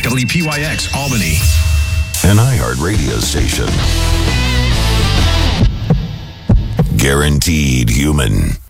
WPYX Albany. An iHeart radio station. Guaranteed human.